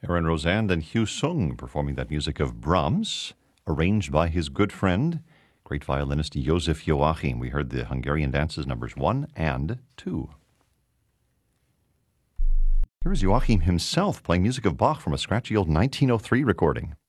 Aaron Rosand and Hugh Sung performing that music of Brahms, arranged by his good friend, great violinist Josef Joachim. We heard the Hungarian dances numbers 1 and 2. Here is Joachim himself playing music of Bach from a scratchy old 1903 recording.